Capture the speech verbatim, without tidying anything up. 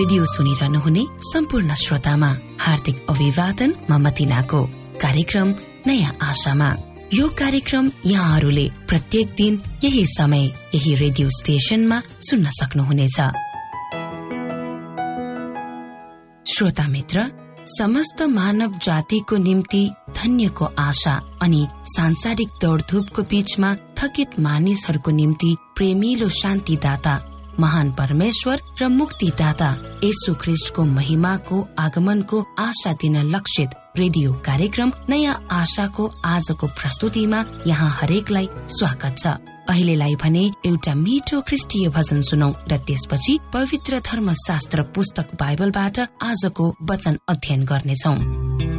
Radio सुनिरहनुहुने सम्पूर्ण श्रोतामा हार्दिक अभिवादन म मतिनाको कार्यक्रम नयाँ आशामा। यो कार्यक्रम यहाँहरूले प्रत्येक दिन यही समय यही रेडियो स्टेशनमा सुन्न सक्नुहुनेछ। श्रोता मित्र, समस्त मानव जातिको निम्ति धन्यको आशा अनि सांसारिक दौडधुपको बीचमा थकित मानिसहरूको निम्ति प्रेमिलो शान्तिदाता महान परमेश्वर र मुक्तिदाता येशू ख्रीष्टको महिमाको आगमनको आशा दिन लक्षित रेडियो कार्यक्रम नयाँ आशाको आजको प्रस्तुतिमा यहाँ हरेकलाई स्वागत छ। अहिलेलाई भने एउटा मिठो ख्रीष्टीय भजन सुनौ र त्यसपछि पवित्र धर्मशास्त्र पुस्तक बाइबलबाट आजको वचन अध्ययन गर्नेछौं।